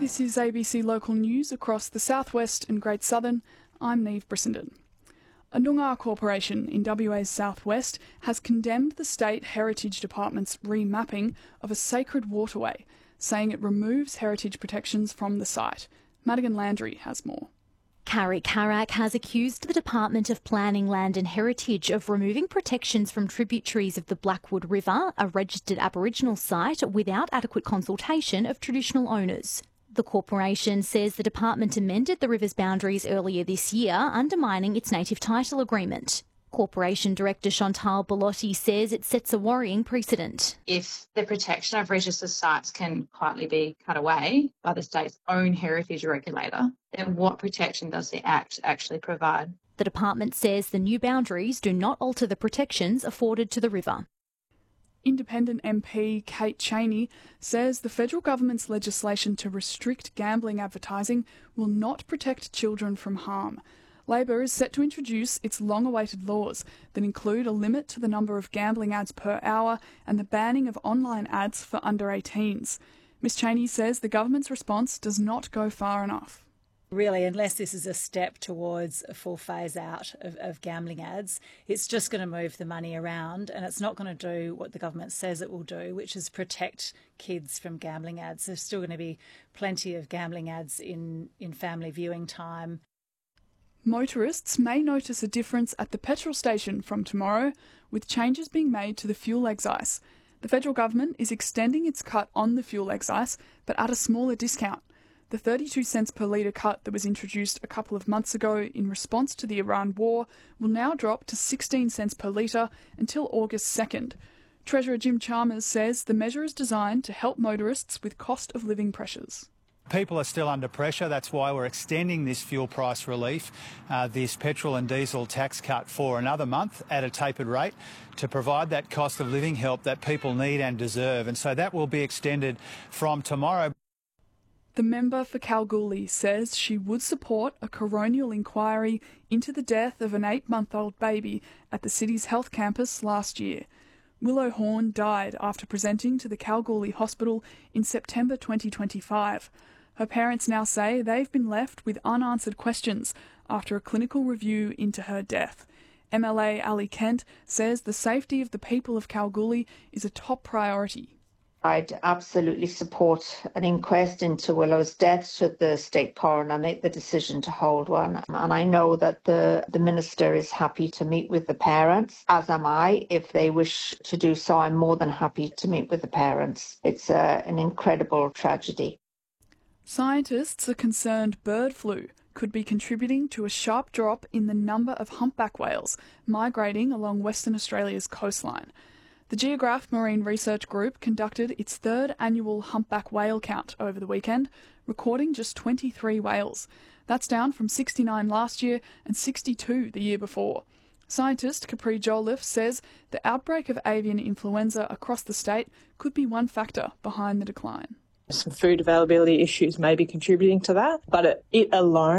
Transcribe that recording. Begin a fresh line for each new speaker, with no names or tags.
This is ABC Local News across the southwest and Great Southern. I'm Neve Brissenden. A Noongar corporation in WA's southwest has condemned the State Heritage Department's remapping of a sacred waterway, saying it removes heritage protections from the site. Madigan Landry has more.
Carrie Carrack has accused the Department of Planning, Land and Heritage of removing protections from tributaries of the Blackwood River, a registered Aboriginal site, without adequate consultation of traditional owners. The corporation says the department amended the river's boundaries earlier this year, undermining its native title agreement. Corporation Director Chantal Bellotti says it sets a worrying precedent.
If the protection of registered sites can quietly be cut away by the state's own heritage regulator, then what protection does the Act actually provide?
The department says the new boundaries do not alter the protections afforded to the river.
Independent MP Kate Chaney says the federal government's legislation to restrict gambling advertising will not protect children from harm. Labor is set to introduce its long-awaited laws that include a limit to the number of gambling ads per hour and the banning of online ads for under 18s. Ms Chaney says the government's response does not go far enough.
Really, unless this is a step towards a full phase out of gambling ads, it's just going to move the money around and it's not going to do what the government says it will do, which is protect kids from gambling ads. There's still going to be plenty of gambling ads in family viewing time.
Motorists may notice a difference at the petrol station from tomorrow, with changes being made to the fuel excise. The federal government is extending its cut on the fuel excise, but at a smaller discount. The 32 cents per litre cut that was introduced a couple of months ago in response to the Iran war will now drop to 16 cents per litre until August 2nd. Treasurer Jim Chalmers says the measure is designed to help motorists with cost of living pressures.
People are still under pressure. That's why we're extending this fuel price relief, this petrol and diesel tax cut for another month at a tapered rate to provide that cost of living help that people need and deserve. And so that will be extended from tomorrow.
The member for Kalgoorlie says she would support a coronial inquiry into the death of an 8-month-old baby at the city's health campus last year. Willow Horn died after presenting to the Kalgoorlie Hospital in September 2025. Her parents now say they've been left with unanswered questions after a clinical review into her death. MLA Ali Kent says the safety of the people of Kalgoorlie is a top priority.
I'd absolutely support an inquest into Willow's death should the state coroner make the decision to hold one. And I know that the minister is happy to meet with the parents, as am I. If they wish to do so, I'm more than happy to meet with the parents. It's an incredible tragedy.
Scientists are concerned bird flu could be contributing to a sharp drop in the number of humpback whales migrating along Western Australia's coastline. The Geograph Marine Research Group conducted its third annual humpback whale count over the weekend, recording just 23 whales. That's down from 69 last year and 62 the year before. Scientist Capri Jolliffe says the outbreak of avian influenza across the state could be one factor behind the decline.
Some food availability issues may be contributing to that, but it alone